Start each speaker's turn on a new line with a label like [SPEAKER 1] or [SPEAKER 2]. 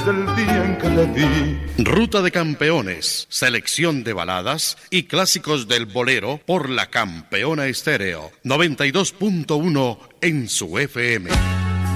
[SPEAKER 1] desde el día en que le vi.
[SPEAKER 2] Ruta de Campeones, selección de baladas y clásicos del bolero por la Campeona Estéreo, 92.1 en su FM.